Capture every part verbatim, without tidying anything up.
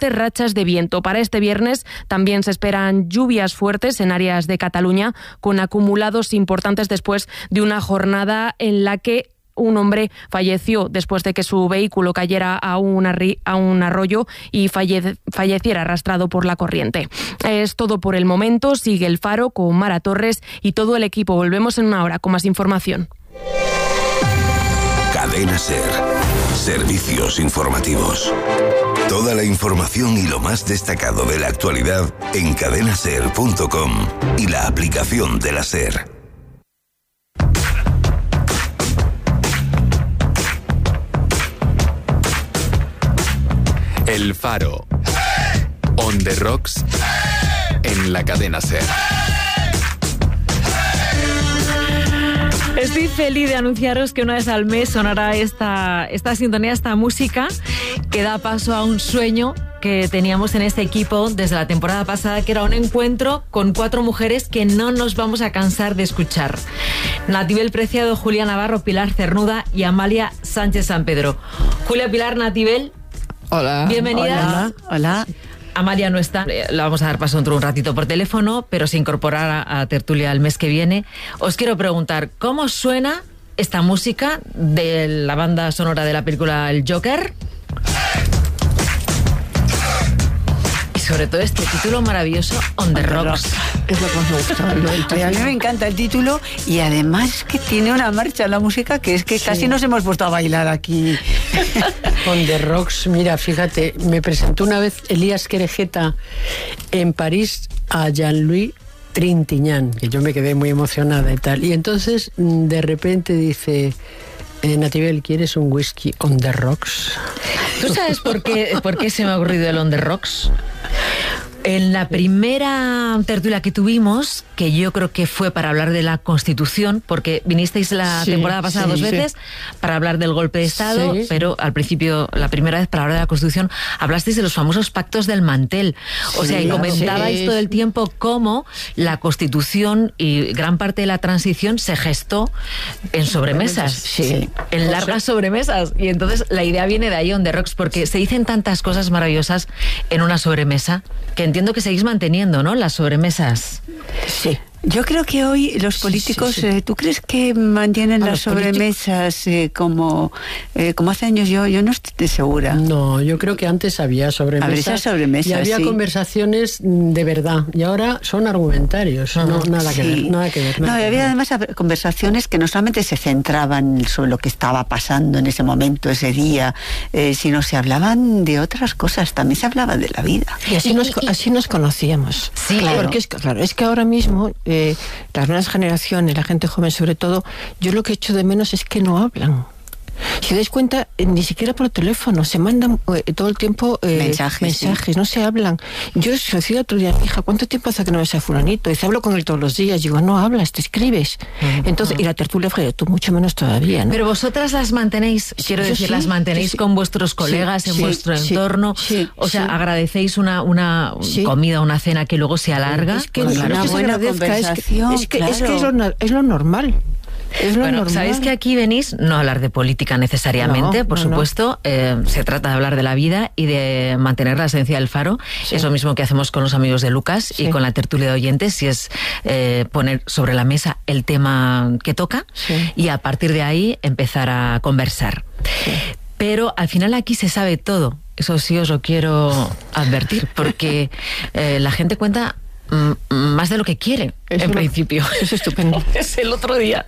fuertes rachas de viento. Para este viernes también se esperan lluvias fuertes en áreas de Cataluña, con acumulados importantes después de una jornada en la que un hombre falleció después de que su vehículo cayera a un, arri- a un arroyo y falle- falleciera arrastrado por la corriente. Es todo por el momento. Sigue El Faro con Mara Torres y todo el equipo. Volvemos en una hora con más información. Cadena SER. Servicios informativos. Toda la información y lo más destacado de la actualidad en cadena ser punto com y la aplicación de la SER. El Faro. On the Rocks en la cadena SER. Estoy feliz de anunciaros que una vez al mes sonará esta, esta sintonía, esta música que da paso a un sueño que teníamos en este equipo desde la temporada pasada, que era un encuentro con cuatro mujeres que no nos vamos a cansar de escuchar. Natibel Preciado, Julia Navarro, Pilar Cernuda y Amalia Sánchez San Pedro. Julia, Pilar, Natibel. Hola. Bienvenidas. Hola. Hola. Amalia no está, la vamos a dar paso dentro de un ratito por teléfono, pero se incorporará a tertulia el mes que viene. Os quiero preguntar, ¿cómo suena esta música de la banda sonora de la película El Joker? Y sobre todo este título maravilloso, On the Rocks. Es lo que más me gusta. A mí me encanta el título y además que tiene una marcha la música que es que sí. Casi nos hemos puesto a bailar aquí. On the Rocks, mira, fíjate, me presentó una vez Elías Querejeta en París a Jean-Louis Trintignant, que yo me quedé muy emocionada y tal. Y entonces, de repente dice, eh, Natibel, ¿quieres un whisky On the Rocks? ¿Tú sabes por qué, por qué se me ha ocurrido el On the Rocks? En la primera tertulia que tuvimos, que yo creo que fue para hablar de la Constitución, porque vinisteis la sí, temporada pasada sí, dos veces sí. para hablar del golpe de Estado, sí. pero al principio, la primera vez para hablar de la Constitución, hablasteis de los famosos pactos del mantel. O sí, sea, y comentabais sí. todo el tiempo cómo la Constitución y gran parte de la transición se gestó en sobremesas, sí. en largas sobremesas. Y entonces la idea viene de ahí, On the Rocks, porque se dicen tantas cosas maravillosas en una sobremesa que entiendo que seguís manteniendo, ¿no?, las sobremesas. Sí. Yo creo que hoy los políticos, sí, sí, sí. Eh, ¿tú crees que mantienen a las sobremesas eh, como, eh, como hace años? Yo yo no estoy segura. No, yo creo que antes había sobremesas, sobremesas y había sí. conversaciones de verdad, y ahora son argumentarios, uh-huh. no, nada, sí. que ver, nada que ver. Nada no, y había además conversaciones que no solamente se centraban sobre lo que estaba pasando en ese momento, ese día, eh, sino se hablaban de otras cosas, también se hablaba de la vida. Y así, y, nos, y, así nos conocíamos. Sí, claro. Porque es, claro, es que ahora mismo... Eh, las nuevas generaciones, la gente joven sobre todo, yo lo que echo de menos es que no hablan. Si os dais cuenta, eh, ni siquiera por teléfono, se mandan eh, todo el tiempo eh, mensajes, mensajes sí. no se hablan. Yo os decía otro día a mi hija, ¿cuánto tiempo hace que no ves a fulanito? Dice, hablo con él todos los días. Digo, no hablas, te escribes. Uh-huh. Entonces, y la tertulia fue, tú mucho menos todavía, ¿no? Pero vosotras las mantenéis, quiero yo decir, sí, las mantenéis sí, con vuestros colegas sí, en sí, vuestro sí, entorno. Sí, o sea, sí. agradecéis una, una sí. comida, una cena que luego se alarga. Es que pues claro, una que buena conversación, es que, es, que, claro. es, que es, lo, es lo normal. Es lo bueno, normal. sabéis que aquí venís no a hablar de política necesariamente, no, por no, supuesto, no. Eh, se trata de hablar de la vida y de mantener la esencia del Faro. Sí. Es lo mismo que hacemos con los amigos de Lucas sí. y con la tertulia de oyentes, si es eh, poner sobre la mesa el tema que toca sí. y a partir de ahí empezar a conversar. Sí. Pero al final aquí se sabe todo, eso sí os lo quiero advertir, porque eh, la gente cuenta más de lo que quiere, es en una, principio. Es estupendo. Es el otro día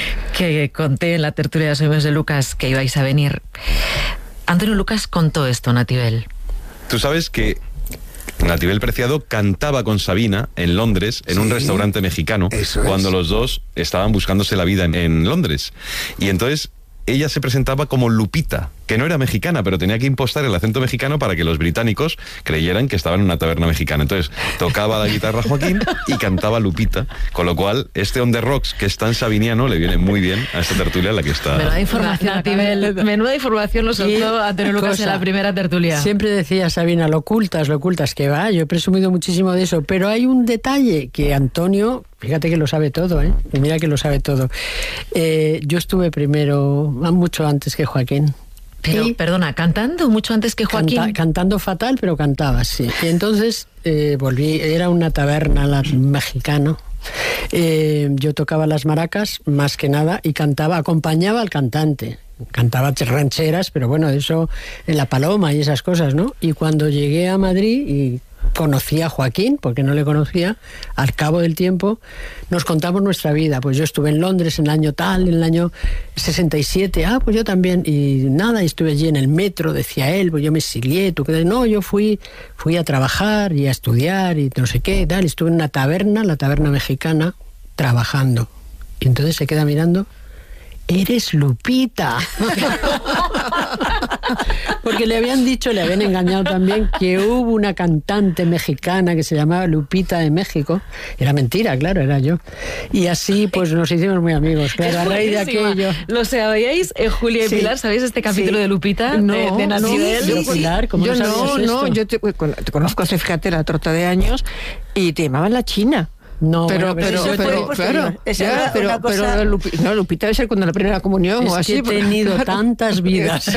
que conté en la tertulia de los amigos de Lucas que ibais a venir. Antonio Lucas contó esto, Natibel. Tú sabes que Natibel Preciado cantaba con Sabina en Londres, en sí, un restaurante mexicano, cuando es. los dos estaban buscándose la vida en, en Londres. Y entonces ella se presentaba como Lupita, que no era mexicana, pero tenía que impostar el acento mexicano para que los británicos creyeran que estaba en una taberna mexicana. Entonces, tocaba la guitarra Joaquín y cantaba Lupita, con lo cual, este On the Rocks, que es tan sabiniano, le viene muy bien a esta tertulia en la que está... Menuda información, Natibel, menuda información nos soltó Antonio Lucas cosa, en la primera tertulia. Siempre decía Sabina, lo ocultas, lo ocultas, que va, yo he presumido muchísimo de eso, pero hay un detalle que Antonio... Fíjate que lo sabe todo, ¿eh? Y mira que lo sabe todo. Eh, yo estuve primero, mucho antes que Joaquín. Pero, y perdona, ¿cantando mucho antes que Joaquín? Canta, cantando fatal, pero cantaba, sí. Y entonces eh, volví, era una taberna la, mexicana. Eh, yo tocaba las maracas, más que nada, y cantaba, acompañaba al cantante. Cantaba rancheras, pero bueno, eso en La Paloma y esas cosas, ¿no? Y cuando llegué a Madrid y conocí a Joaquín, porque no le conocía, al cabo del tiempo nos contamos nuestra vida. Pues yo estuve en Londres en el año tal, en el año sesenta y siete, ah, pues yo también, y nada, y estuve allí en el metro, decía él, pues yo me exilié, tú qué, no, yo fui, fui a trabajar y a estudiar y no sé qué, tal, y estuve en una taberna, la taberna mexicana, trabajando. Y entonces se queda mirando, eres Lupita. Porque le habían dicho, le habían engañado también, que hubo una cantante mexicana que se llamaba Lupita de México. Era mentira, claro, era yo. Y así pues nos hicimos muy amigos, claro, a raíz de aquello. ¿Lo sabíais, eh, Julia y sí, Pilar? ¿Sabéis este capítulo sí. de Lupita? No, de, de Natibel. No, sí, Pilar, ¿cómo yo no no, sabías no, esto? yo te, te conozco hace, fíjate, la trota de años, y te llamaban la China. No, pero, bueno, pero, pero, pero, pues, claro, esa ya, era pero, una cosa... pero Lupi, no, Lupita debe ser cuando la primera comunión es o así. Que he porque, tenido claro, tantas vidas.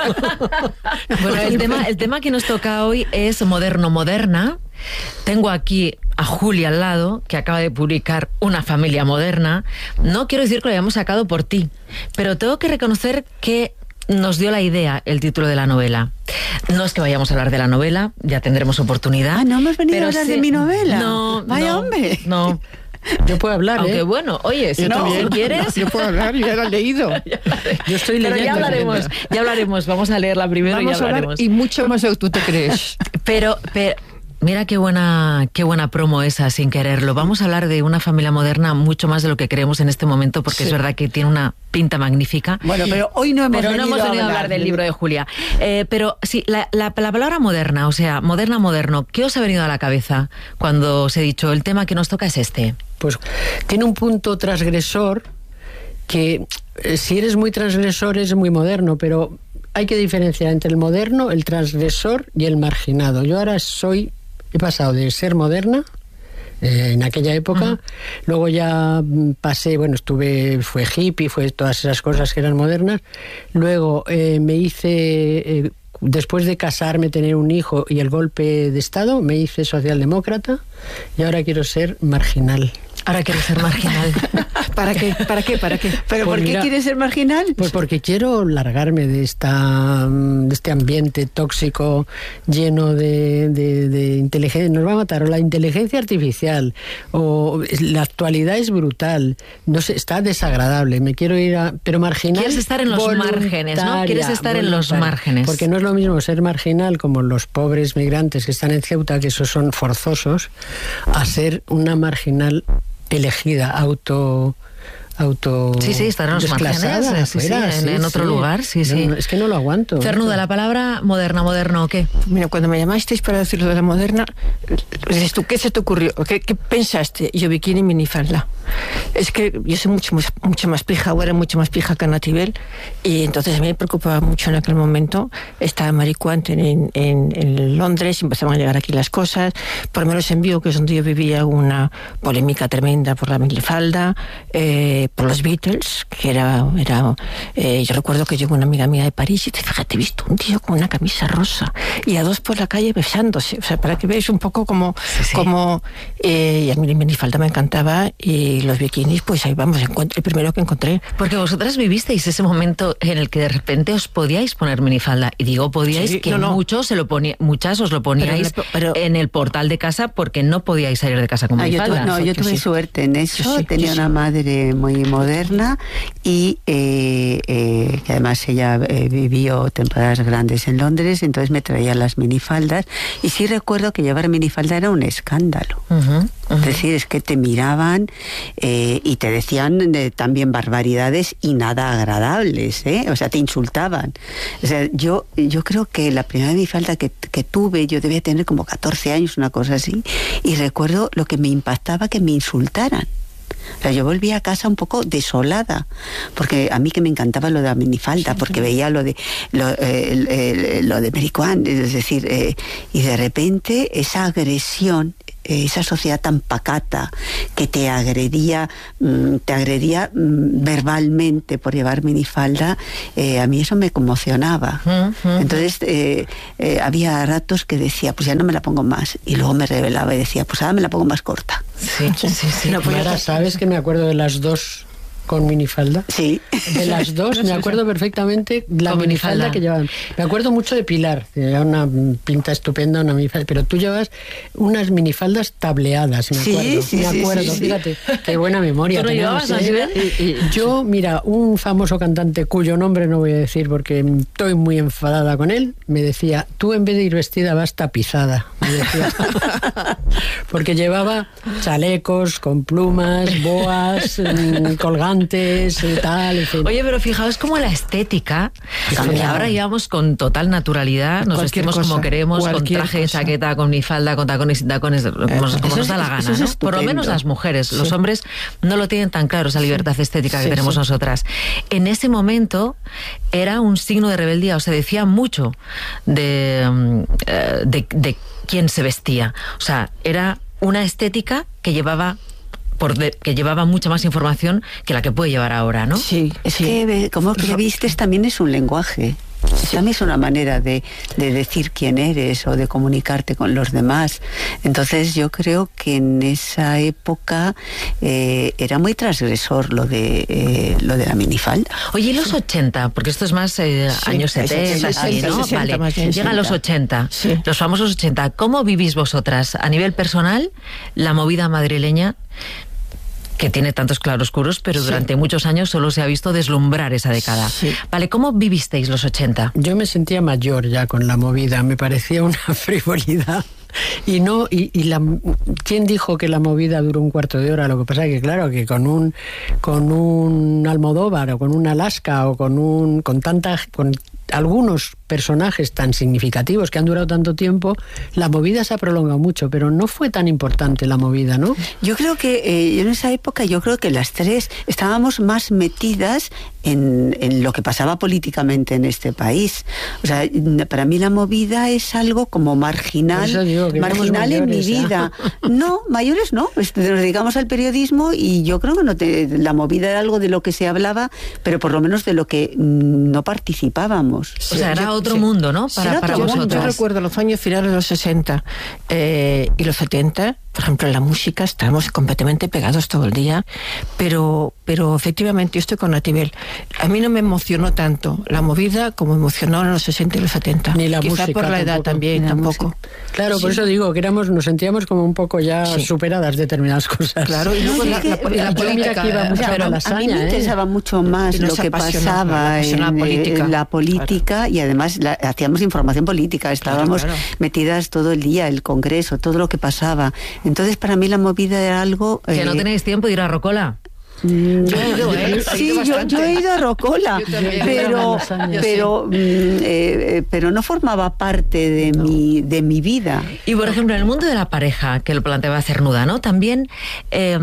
Bueno, el tema, el tema que nos toca hoy es moderno moderna. Tengo aquí a Julia al lado, que acaba de publicar Una familia moderna. No quiero decir que lo hayamos sacado por ti, pero tengo que reconocer que nos dio la idea el título de la novela. No es que vayamos a hablar de la novela, ya tendremos oportunidad. Ah, no hemos venido pero a hablar sí, de mi novela. No, vaya no, hombre. No. Yo puedo hablar, Aunque ¿eh? bueno, oye, si, yo no, también, si quieres... Yo puedo hablar, yo ya la he leído. Yo estoy Pero leyendo. ya hablaremos, ya hablaremos. Vamos a leerla primero. Vamos y ya a hablar hablaremos. y mucho más de lo que tú te crees. Pero, pero mira qué buena, qué buena promo esa, sin quererlo. Vamos a hablar de Una familia moderna mucho más de lo que creemos en este momento, porque sí. es verdad que tiene una pinta magnífica. Bueno, pero hoy no hemos pero venido, no hemos venido a hablar, hablar del libro de Julia. Eh, pero sí, la, la, la palabra moderna, o sea, moderna, moderno, ¿qué os ha venido a la cabeza cuando os he dicho el tema que nos toca es este? Pues tiene un punto transgresor que eh, si eres muy transgresor es muy moderno, pero hay que diferenciar entre el moderno, el transgresor y el marginado. Yo ahora soy, he pasado de ser moderna eh, en aquella época, uh-huh. luego ya pasé, bueno, estuve, fue hippie, fue todas esas cosas que eran modernas, luego eh, me hice... Eh, después de casarme, tener un hijo y el golpe de Estado, me hice socialdemócrata y ahora quiero ser marginal. Ahora quiero ser marginal. ¿Para qué? ¿Para qué? ¿Para qué? ¿Pero pues por mira, qué quieres ser marginal? Pues porque quiero largarme de esta de este ambiente tóxico lleno de, de, de inteligencia. Nos va a matar o la inteligencia artificial o la actualidad es brutal. No sé, está desagradable. Me quiero ir a... Pero marginal... Quieres estar en los márgenes, ¿no? Quieres estar en los márgenes. Porque no es lo mismo ser marginal como los pobres migrantes que están en Ceuta, que esos son forzosos, a ser una marginal elegida, auto... auto sí, sí, estar en los márgenes, sí, sí, en, sí, en otro sí. lugar, sí, sí. No, no, es que no lo aguanto. Cernuda, la palabra moderna, moderno, ¿o qué? Mira, cuando me llamasteis para decir lo de la moderna, dices tú, ¿qué se te ocurrió? ¿Qué, qué pensaste? Yo bikini y minifalda. Es que yo soy mucho, mucho más pija, ahora mucho más pija que Natibel, y entonces a mí me preocupaba mucho en aquel momento. Estaba maricuante en, en, en Londres, empezaban a llegar aquí las cosas. Por lo menos en Vigo, que es donde yo vivía, una polémica tremenda por la minifalda, eh, por los Beatles, que era... era eh, yo recuerdo que llegó una amiga mía de París y te fíjate, he visto un tío con una camisa rosa y a dos por la calle besándose. O sea, para que veáis un poco como... Sí, sí. como eh, y a mí la minifalda me encantaba y los bikinis, pues ahí vamos, el primero que encontré. Porque vosotras vivisteis ese momento en el que de repente os podíais poner minifalda. Y digo podíais, sí, que no, no. muchos se lo ponía, muchas os lo poníais pero, pero, en el portal de casa porque no podíais salir de casa con ah, minifalda. Yo tuve, no, yo tuve sí. suerte en eso. Yo sí, Tenía yo sí. una madre muy moderna y eh, eh, que además ella eh, vivió temporadas grandes en Londres, entonces me traía las minifaldas y sí recuerdo que llevar minifalda era un escándalo. Uh-huh, uh-huh. Es decir, es que te miraban eh, y te decían eh, también barbaridades y nada agradables, ¿eh? O sea, te insultaban. O sea, yo, yo creo que la primera minifalda que, que tuve, yo debía tener como catorce años, una cosa así, y recuerdo lo que me impactaba que me insultaran. O sea, yo volví a casa un poco desolada, porque a mí que me encantaba lo de la minifalda, porque veía lo de lo, eh, el, el, lo de Mary Quant, es decir, eh, y de repente esa agresión, eh, esa sociedad tan pacata que te agredía, mm, te agredía mm, verbalmente por llevar minifalda, eh, a mí eso me conmocionaba. Uh-huh. Entonces eh, eh, había ratos que decía, pues ya no me la pongo más, y luego me revelaba y decía, pues ahora me la pongo más corta. Sí, sí, sí. sí. No, pues Mara, ¿sabes que me acuerdo de las dos con minifalda? Sí. De las dos, me acuerdo perfectamente la minifalda, minifalda que llevaban. Me acuerdo mucho de Pilar, que llevaba una pinta estupenda, una minifalda, pero tú llevas unas minifaldas tableadas, me acuerdo. Sí, sí, me acuerdo, sí, sí, fíjate, qué buena memoria. ¿Tú no llevabas, ¿eh? Yo, mira, un famoso cantante cuyo nombre no voy a decir porque estoy muy enfadada con él, me decía, tú en vez de ir vestida vas tapizada, me decía. Porque llevaba chalecos con plumas, boas, colgantes, y tal, en fin. Oye, pero fijaos cómo la estética cambia. Ahora llevamos con total naturalidad, nos Cualquier vestimos cosa, como queremos, con traje, cosa. chaqueta, con minifalda, con tacones y tacones, como, Eh, como nos es, da la gana, es ¿no? Por lo menos las mujeres. Sí. Los hombres no lo tienen tan claro, esa libertad sí. estética que sí, tenemos sí. nosotras. En ese momento era un signo de rebeldía, o sea, decía mucho de, de, de quién se vestía. O sea, era una estética que llevaba Por de, que llevaba mucha más información que la que puede llevar ahora, ¿no? Sí, es sí. que como que vistes también es un lenguaje. Sí. También es una manera de, de decir quién eres o de comunicarte con los demás. Entonces yo creo que en esa época eh, era muy transgresor lo de eh, lo de la minifalda. Oye, ¿y los ochenta? Porque esto es más eh, sí, años setenta, sí, ¿no? Vale. Llegan los ochenta, sí. Los famosos ochenta. ¿Cómo vivís vosotras a nivel personal la movida madrileña, que tiene tantos claroscuros, pero sí. durante muchos años solo se ha visto deslumbrar esa década? Sí. Vale, ¿cómo vivisteis los ochenta? Yo me sentía mayor ya con la movida, me parecía una frivolidad. Y no, y, y la, ¿quién dijo que la movida duró un cuarto de hora? Lo que pasa es que claro, que con un con un Almodóvar o con un Alaska o con un con tanta con algunos personajes tan significativos que han durado tanto tiempo, la movida se ha prolongado mucho, pero no fue tan importante la movida, ¿no? Yo creo que eh, en esa época, yo creo que las tres estábamos más metidas en, en lo que pasaba políticamente en este país. O sea, para mí la movida es algo como marginal, marginal mayores, en mi vida. ¿eh? No, mayores no. Nos dedicamos al periodismo y yo creo que no te, la movida era algo de lo que se hablaba, pero por lo menos de lo que no participábamos. O sea, era otro sí. mundo, ¿no? Para, para vosotros. Yo recuerdo los años finales de los sesenta eh, y los setenta, por ejemplo, en la música estábamos completamente pegados todo el día, pero, pero efectivamente yo estoy con Natibel. A mí no me emocionó tanto la movida como emocionó en los sesenta y los setenta. Ni la Quizá música por la edad tampoco. también, tampoco. Música. Claro, sí. por eso digo que éramos, nos sentíamos como un poco ya sí. superadas determinadas cosas. Claro, y luego no, la, la, la, la política que iba mucho pero a la a mí me interesaba ¿eh? mucho más lo que pasaba en, en, política. en la política claro. y además la, hacíamos información política, estábamos claro, claro. metidas todo el día, el Congreso, todo lo que pasaba. Entonces para mí la movida era algo... ¿Que eh, no tenéis tiempo de ir a Rocola? Mm, yo he ido, ¿eh? Sí, yo, yo he ido a Rocola, pero pero eh, eh, pero no formaba parte de no. mi de mi vida. Y por ejemplo, en el mundo de la pareja, que lo planteaba Cernuda, ¿no? También eh,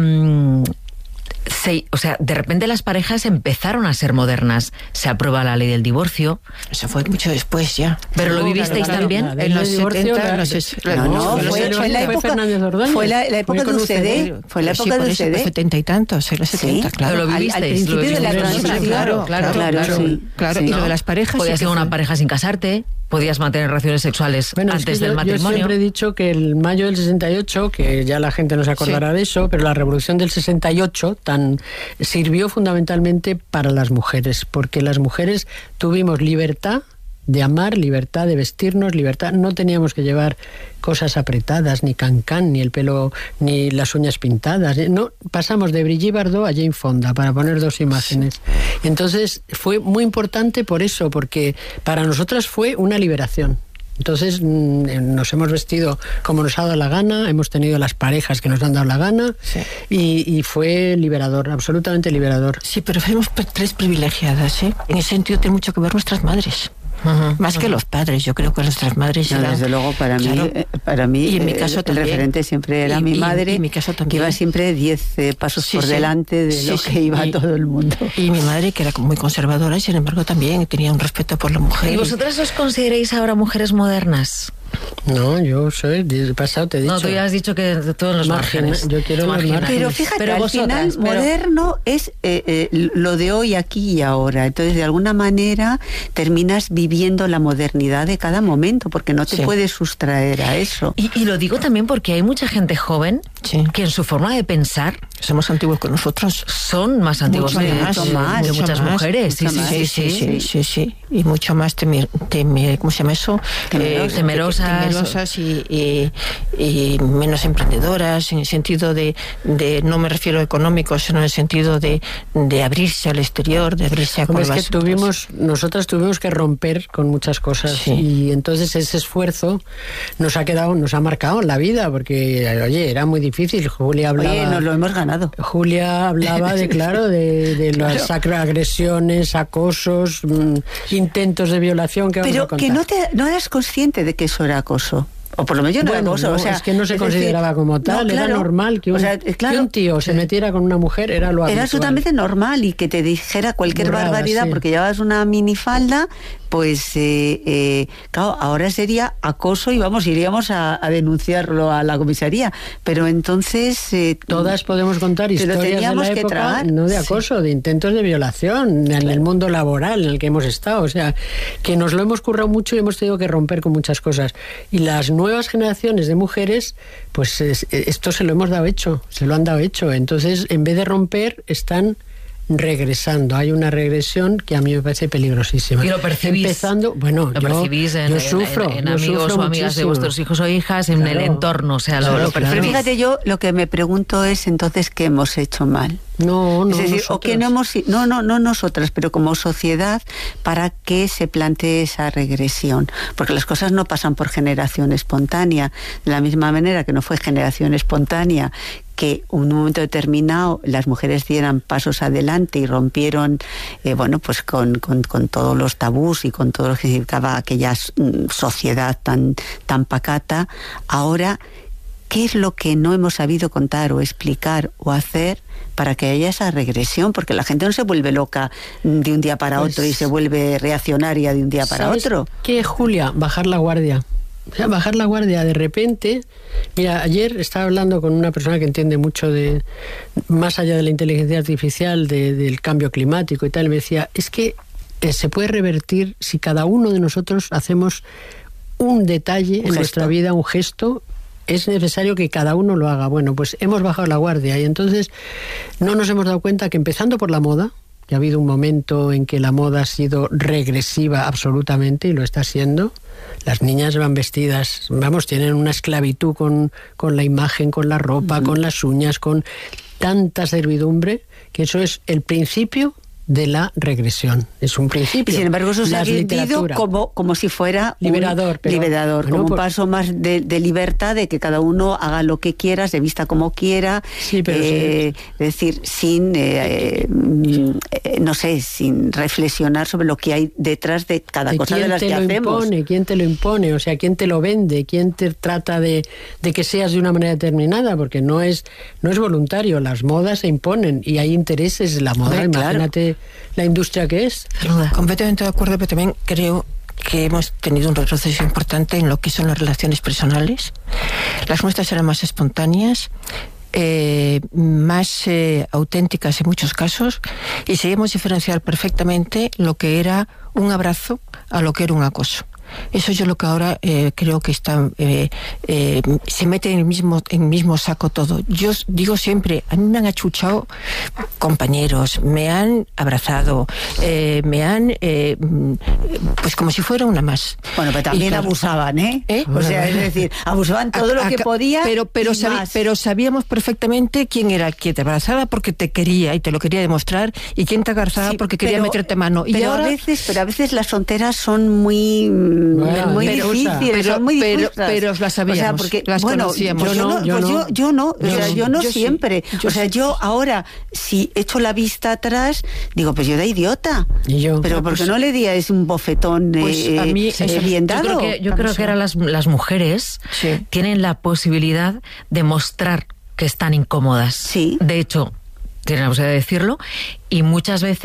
se, o sea, de repente las parejas empezaron a ser modernas. Se aprueba la ley del divorcio. Eso fue mucho después ya. ¿Pero lo vivisteis claro, también? En los setenta, no, no, fue, fue la época, fue la, la época de U C D, fue la época de U C D. setenta y tantos, en los setenta, sí, claro. Lo vivisteis. Al, al principio lo de la transición, claro, claro, claro, claro, sí, claro. Sí, y ¿no? lo de las parejas. Podías sí ser una fue. pareja sin casarte. Podías mantener relaciones sexuales bueno, antes es que del yo, matrimonio. Yo siempre he dicho que el mayo del sesenta y ocho, que ya la gente no se acordará sí. de eso, pero la revolución del sesenta y ocho tan, sirvió fundamentalmente para las mujeres, porque las mujeres tuvimos libertad de amar, libertad de vestirnos, libertad. No teníamos que llevar cosas apretadas, ni cancán, ni el pelo, ni las uñas pintadas. No, pasamos de Brigitte Bardot a Jane Fonda, para poner dos imágenes. Entonces fue muy importante por eso, porque para nosotras fue una liberación. Entonces nos hemos vestido como nos ha dado la gana, hemos tenido las parejas que nos han dado la gana sí. y, y fue liberador, absolutamente liberador. Sí, pero fuimos tres privilegiadas, ¿eh? En ese sentido tiene mucho que ver nuestras madres. Uh-huh, más uh-huh. que los padres, yo creo que nuestras madres no, eran, desde luego para claro, mí eh, para mí y en mi caso el, también. el referente siempre era y, mi madre y, y mi caso que iba siempre diez eh, pasos sí, por sí. delante de sí, lo sí. que iba y, todo el mundo y mi madre que era muy conservadora y sin embargo también tenía un respeto por la mujer. ¿Y vosotras os consideráis ahora mujeres modernas? No, yo soy del pasado, te he dicho. No, tú ya has dicho que todos los Margen, márgenes. yo quiero los márgenes. Pero fíjate, Pero al vosotras, final pero- moderno es eh, eh, lo de hoy, aquí y ahora. Entonces, de alguna manera, terminas viviendo la modernidad de cada momento, porque no te Sí. puedes sustraer a eso. Y, y lo digo también porque hay mucha gente joven Sí. que en su forma de pensar Somos antiguos con nosotros. son más antiguos Mucho que, más, que más, de mucho muchas más, mujeres. Sí, mucho sí, más. sí, Sí, sí, sí, sí, sí. Y mucho más temer, temer- ¿cómo se llama eso? Temerosas. Eh, Temerosas. temerosas y, y- y menos emprendedoras, en el sentido de, de, no me refiero a económico, sino en el sentido de, de abrirse al exterior, de abrirse a Hombre, es que nuevas- tuvimos, nosotras tuvimos que romper con muchas cosas Sí. y entonces ese esfuerzo nos ha quedado, nos ha marcado en la vida, porque oye, era muy difícil. Julia hablaba, Oye, nos lo hemos ganado. Julia hablaba de claro, de, de las agresiones, acosos, mm, intentos de violación que vamos Pero a contar. que no, te, no eras consciente de que eso era acoso. O por lo menos yo no era Bueno, acoso. no, o sea, es que no se es consideraba decir, como tal, no, era claro. normal que un, O sea, eh, claro, que un tío se metiera con una mujer, era lo habitual. era absolutamente normal, y que te dijera cualquier Burrada, barbaridad sí. porque llevabas una minifalda, pues eh, eh, claro, ahora sería acoso y vamos, iríamos a, a denunciarlo a la comisaría. Pero entonces... eh, Todas podemos contar Pero historias de teníamos la que época, tragar. no de acoso, de intentos de violación en el mundo laboral en el que hemos estado. O sea, que nos lo hemos currado mucho y hemos tenido que romper con muchas cosas. Y las nuevas generaciones de mujeres, pues es- esto se lo hemos dado hecho, se lo han dado hecho. Entonces, en vez de romper, están regresando. Hay una regresión que a mí me parece peligrosísima. Y lo percibís. Empezando, bueno, Lo yo, percibís en, yo en- sufro, en, en yo amigos sufro o amigas de muchísimo. vuestros hijos o hijas, en Claro. el entorno. O sea, lo, Claro, lo claro. Pero percibís. fíjate, yo lo que me pregunto es entonces qué hemos hecho mal. No, no, Es decir, o que no nosotras. hemos, no, no, no nosotras, pero como sociedad, para que se plantee esa regresión. Porque las cosas no pasan por generación espontánea. De la misma manera que no fue generación espontánea que en un momento determinado las mujeres dieran pasos adelante y rompieron, eh, bueno, pues con, con, con todos los tabús y con todo lo que significaba aquella mm, sociedad tan, tan pacata. Ahora, ¿qué es lo que no hemos sabido contar o explicar o hacer para que haya esa regresión? Porque la gente no se vuelve loca de un día para Pues, otro y se vuelve reaccionaria de un día para ¿Sabes otro. qué, Julia? Bajar la guardia. O sea, bajar la guardia de repente. Mira, ayer estaba hablando con una persona que entiende mucho de, más allá de la inteligencia artificial, de- del cambio climático y tal, y me decía, es que eh, se puede revertir si cada uno de nosotros hacemos un detalle Un en nuestra gesto. vida, un gesto. Es necesario que cada uno lo haga. Bueno, pues hemos bajado la guardia y entonces no nos hemos dado cuenta que, empezando por la moda, que ha habido un momento en que la moda ha sido regresiva absolutamente y lo está siendo. Las niñas van vestidas, vamos, tienen una esclavitud con, con la imagen, con la ropa, con las uñas, con tanta servidumbre, que eso es el principio de la regresión. Es un principio. Y sin embargo eso se ha Las vendido literatura. como, como si fuera un Liberador, pero- liberador, bueno, como por- un paso más de, de libertad, de que cada uno haga lo que quiera, se vista como quiera, Sí, pero eh, es decir, sin, eh, eh, mm, eh, no sé, sin reflexionar sobre lo que hay detrás de cada ¿De cosa de quién las te que lo hacemos. impone? ¿Quién te lo impone? O sea, ¿quién te lo vende? ¿Quién te trata de, de que seas de una manera determinada? Porque no es no es voluntario. Las modas se imponen y hay intereses en la moda. Hombre, claro. Imagínate la industria que es. Completamente de acuerdo, pero también creo que hemos tenido un retroceso importante en lo que son las relaciones personales. Las nuestras eran más espontáneas, eh, más eh, auténticas en muchos casos, y sabíamos diferenciar perfectamente lo que era un abrazo a lo que era un acoso. Eso yo lo que ahora eh, creo que está eh, eh, se mete en el mismo en el mismo saco todo. Yo digo siempre, a mí me han achuchado compañeros, me han abrazado, eh, me han eh, pues como si fuera una más. Bueno, pero también Y claro, abusaban, ¿eh? ¿eh? O sea, es decir, abusaban todo lo que Acá- podía pero pero, y sabi- más. pero sabíamos perfectamente quién era el que te abrazaba porque te quería y te lo quería demostrar, y quién te agarraba Sí, porque quería pero- meterte mano. Y pero ahora a veces, pero a veces las fronteras son muy, Bueno, muy pero- difíciles, pero- son muy pero- difusas. pero las sabíamos, o sea, porque, las bueno, conocíamos. yo Yo no, no, yo pues no. yo, yo no, o Yo sea, sí, yo no yo sí, siempre. yo o sea, sí. yo ahora, si echo la vista atrás, digo, pues yo de idiota. Y yo. Pero Ah, porque pues- no le di a ese un bofetón Pues eh, a mí eh, eso- bien Yo dado. creo que, yo creo que ahora las, las mujeres Sí. tienen la posibilidad de mostrar que están incómodas. Sí. De hecho, tienen la posibilidad de decirlo, y muchas veces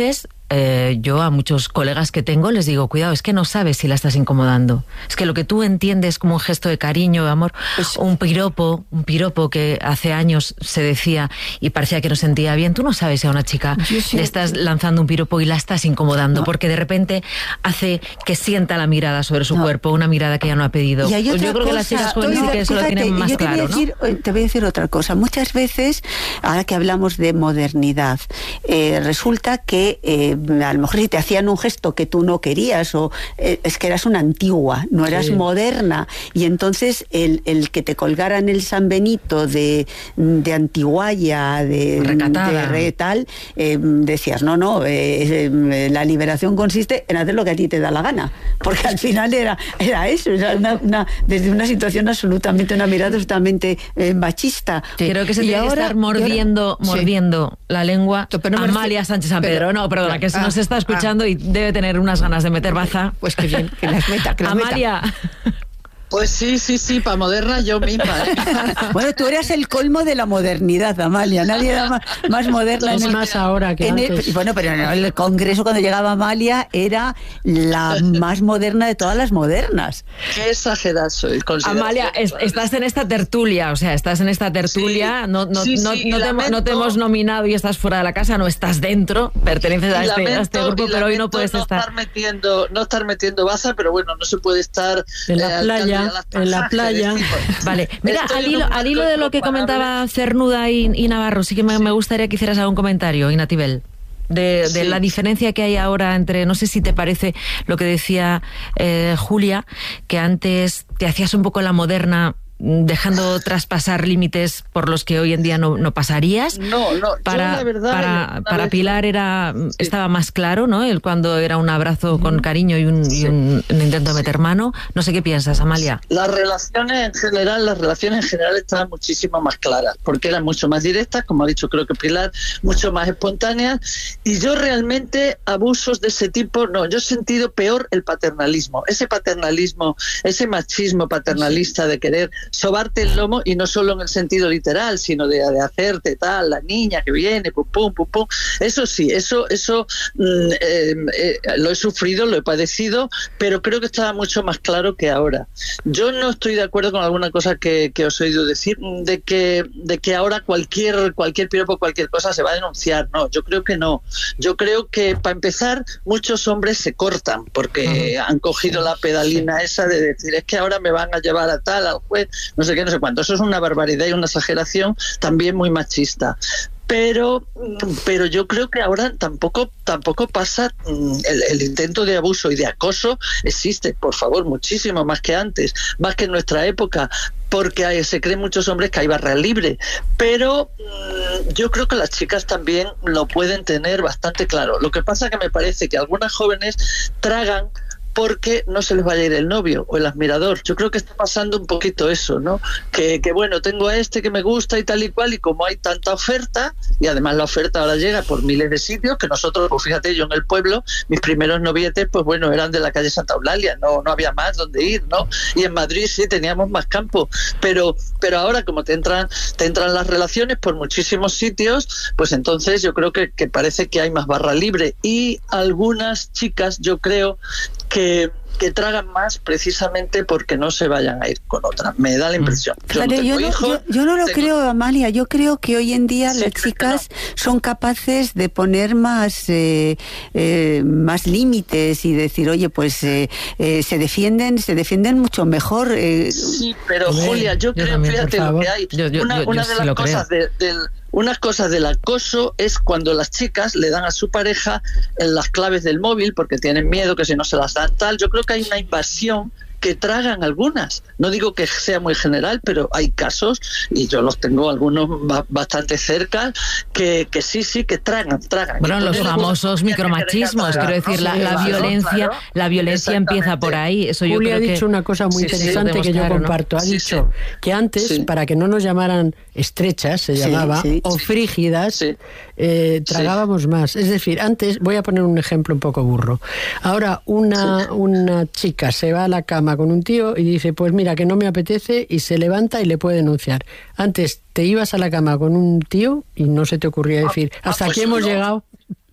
eh, yo a muchos colegas que tengo les digo, cuidado, es que no sabes si la estás incomodando. Es que lo que tú entiendes como un gesto de cariño, de amor, pues, un piropo, un piropo que hace años se decía y parecía que no sentía bien, tú no sabes si a una chica sí. le estás lanzando un piropo y la estás incomodando, no. porque de repente hace que sienta la mirada sobre su no. cuerpo, una mirada que ella no ha pedido. Y hay otra yo creo cosa, que las chicas jóvenes sí que eso lo tienen más yo te claro, voy a decir, ¿no? Te voy a decir otra cosa. Muchas veces, ahora que hablamos de modernidad, eh, resulta que eh, a lo mejor si te hacían un gesto que tú no querías, o eh, es que eras una antigua, no eras sí. moderna, y entonces el, el que te colgaran el San Benito de, de antiguaya, de, recatada, de re, tal, eh, decías, no, no, eh, eh, la liberación consiste en hacer lo que a ti te da la gana, porque al final era, era eso, era una, una, desde una situación absolutamente, una mirada absolutamente eh, machista. Sí, creo que se y tiene ahora, que estar mordiendo, ahora, mordiendo sí. la lengua pero no Amalia Sánchez San Pedro. Pero, no, perdona, que ah, nos está escuchando ah, y debe tener unas ganas de meter baza. Pues que bien, que las meta, que las Amalia. Meta. Pues sí, sí, sí, para moderna yo misma. Bueno, tú eras el colmo de la modernidad, Amalia. Nadie era más, más moderna. Es más ahora que antes. El, bueno, pero en el Congreso cuando llegaba Amalia era la más moderna de todas las modernas. Qué exagerada soy. Amalia, es, estás en esta tertulia, o sea, estás en esta tertulia, sí, no, no, sí, no, sí, no, te, no te hemos nominado y estás fuera de la casa, no estás dentro, perteneces a este, lamento, a este grupo, pero hoy no puedes no estar. estar metiendo, no estar metiendo baza, pero bueno, no se puede estar en la eh, playa. En la playa. Vale, mira, al hilo, al hilo de lo que comentaba Cernuda y, y Navarro, sí que me, sí. me gustaría que hicieras algún comentario, Inatibel, de, de sí. la diferencia que hay ahora entre, no sé si te parece lo que decía eh, Julia, que antes te hacías un poco la moderna, dejando traspasar límites por los que hoy en día no, no pasarías. No, no, para, yo la verdad, para, para vez... Pilar era sí. estaba más claro, ¿no? El cuando era un abrazo mm. con cariño y un, sí. y un, un intento de meter mano. No sé qué piensas, Amalia. Las relaciones en general, las relaciones en general estaban muchísimo más claras, porque eran mucho más directas, como ha dicho creo que Pilar, mucho más espontáneas, y yo realmente abusos de ese tipo, no, yo he sentido peor el paternalismo, ese paternalismo, ese machismo paternalista de querer sobarte el lomo, y no solo en el sentido literal, sino de, de hacerte tal, la niña que viene, pum, pum, pum, pum. Eso sí, eso, eso mm, eh, eh, lo he sufrido, lo he padecido, pero creo que estaba mucho más claro que ahora. Yo no estoy de acuerdo con alguna cosa que, que os he oído decir, de que, de que ahora cualquier, cualquier piropo, cualquier cosa se va a denunciar. No, yo creo que no. Yo creo que, para empezar, muchos hombres se cortan, porque uh-huh. han cogido la pedalina esa de decir, es que ahora me van a llevar a tal, al juez, no sé qué, no sé cuánto. Eso es una barbaridad y una exageración también muy machista. Pero, pero yo creo que ahora tampoco tampoco pasa el, el intento de abuso y de acoso existe, por favor, muchísimo más que antes, más que en nuestra época, porque hay, se creen muchos hombres que hay barra libre, pero mmm, yo creo que las chicas también lo pueden tener bastante claro. Lo que pasa es que me parece que algunas jóvenes tragan porque no se les vaya a ir el novio o el admirador. Yo creo que está pasando un poquito eso, ¿no? Que, que bueno, tengo a este que me gusta y tal y cual, y como hay tanta oferta, y además la oferta ahora llega por miles de sitios, que nosotros, pues fíjate, yo en el pueblo, mis primeros novietes, pues bueno, eran de la calle Santa Eulalia, no, no había más donde ir, ¿no? Y en Madrid sí teníamos más campo, pero, pero ahora como te entran, te entran las relaciones por muchísimos sitios, pues entonces yo creo que, que parece que hay más barra libre, y algunas chicas, yo creo, que, que tragan más precisamente porque no se vayan a ir con otra. Me da la impresión. Yo, claro, no, yo, no, hijos, yo, yo no lo tengo... creo, Amalia. Yo creo que hoy en día sí, las chicas no. son capaces de poner más eh, eh, más límites y decir, oye, pues eh, eh, se defienden se defienden mucho mejor. Eh. Sí, pero Bien, Julia, yo, yo creo, también, fíjate lo que hay. Yo, yo, una yo, una yo de las cosas de, del Unas cosas del acoso es cuando las chicas le dan a su pareja las claves del móvil porque tienen miedo que si no se las dan tal. Yo creo que hay una invasión que tragan algunas. No digo que sea muy general, pero hay casos, y yo los tengo algunos bastante cerca, que, que sí, sí, que tragan, tragan. Bueno, los famosos micromachismos, quiero decir, la, la violencia, claro, la violencia empieza por ahí. Eso yo Julia creo ha dicho que... una cosa muy sí, interesante sí, que yo comparto. ¿No? Ha sí, dicho sí. que antes, sí. para que no nos llamaran estrechas, se llamaba, sí, sí, o frígidas, sí. eh, tragábamos sí. más. Es decir, antes, voy a poner un ejemplo un poco burro. Ahora, una, sí. una chica se va a la cama con un tío y dice, pues mira, que no me apetece, y se levanta y le puede denunciar. Antes te ibas a la cama con un tío y no se te ocurría decir, hasta ah, pues aquí hemos no. llegado.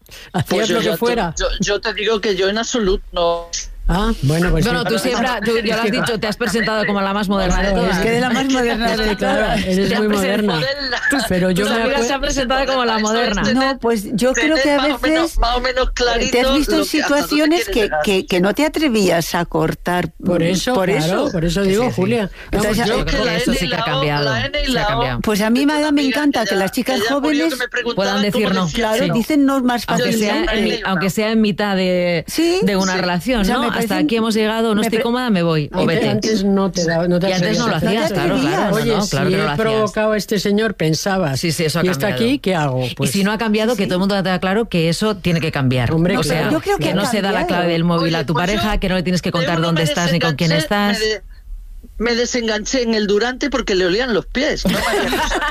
Hacías Pues yo, lo que ya- fuera. Yo, yo te digo que yo en absoluto no. Ah, bueno, pues Bueno, sí. tú siempre, tú ya lo has dicho, te has presentado como la más moderna de Claro, todas. es que de la más moderna de Claro, todas. eres Te has muy presentado- moderna. Pero yo Tus me amigas se acuerdo... han presentado como la moderna. No, pues yo creo Tener que a más o menos- veces más o menos clarito te has visto lo en que- hasta dónde situaciones quieres que, llegar. que, que no te atrevías a cortar. Por eso, por claro, eso. por eso digo, sí, sí. Julia. Entonces, Vamos, yo yo creo que eso N sí y que ha la O, cambiado, la N y se ha la O. cambiado. Pues a mí me, Tengo me amigas encanta que que ya- las chicas que ya murió, jóvenes que me preguntaban puedan decir cómo no. decía claro, no. dicen no más Aunque fácil. sea, Yo- en, yo- aunque sea en mitad de, Sí, de una sí. relación, O sea, ¿no? me Hasta parecen- aquí hemos llegado, no me estoy pre- cómoda, me voy, o Antes, vete. antes no te daba, no te Y antes no lo atrevías a hacías, hacer. claro, claro. Oye, no, no, claro si que no he lo hacías. provocado a este señor, pensabas. Sí, sí, eso ha y está cambiado. aquí, ¿qué hago? Pues, y si no ha cambiado, que todo el mundo tenga claro que eso tiene que cambiar. Hombre, o claro. sea, Yo creo que que ha no se da la cambiado. clave del móvil Oye, a tu pues pareja, yo que no le tienes que de contar uno dónde me estás ni con quién desenganché, estás. Me, de- me desenganché en el durante porque le olían los pies. No me había-